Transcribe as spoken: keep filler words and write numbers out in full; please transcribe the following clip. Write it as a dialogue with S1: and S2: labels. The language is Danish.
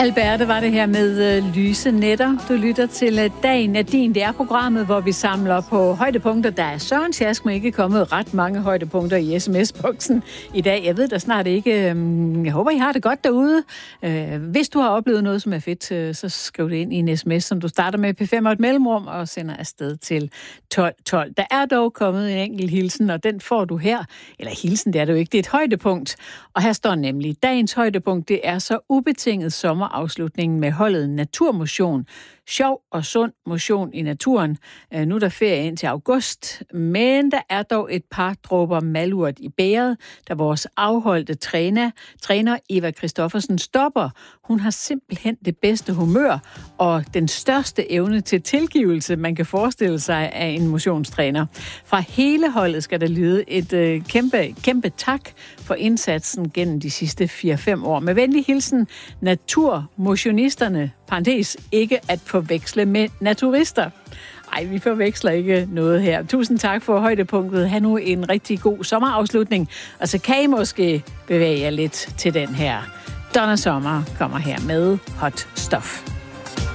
S1: Alberte var det her med øh, lyse nætter. Du lytter til øh, Dagen er din. Det er programmet, hvor vi samler på højdepunkter. Der er Søren Sjask, men ikke kommet ret mange højdepunkter i sms-boksen i dag. Jeg ved da snart ikke. Øh, jeg håber, I har det godt derude. Øh, hvis du har oplevet noget, som er fedt, øh, så skriv det ind i en sms, som du starter med P fem og et mellemrum og sender afsted til tolv tolv. Der er dog kommet en enkelt hilsen, og den får du her. Eller hilsen, det er det jo ikke. Det er et højdepunkt. Og her står nemlig, dagens højdepunkt, det er så ubetinget sommerafslutningen med holdet Naturmotion. Sjov og sund motion i naturen. Nu er der ferie ind til august, men der er dog et par dråber malurt i bæret, da vores afholdte træner, træner Eva Christoffersen stopper. Hun har simpelthen det bedste humør og den største evne til tilgivelse, man kan forestille sig af en motionstræner. Fra hele holdet skal der lyde et øh, kæmpe, kæmpe tak for indsatsen gennem de sidste fire fem år. Med venlig hilsen, naturmotionisterne, parentes, ikke at forveksle med naturister. Ej, vi forveksler ikke noget her. Tusind tak for højdepunktet. Ha' nu en rigtig god sommerafslutning. Og så kan I måske bevæge jer lidt til den her. Donna Summer kommer her med Hot Stuff.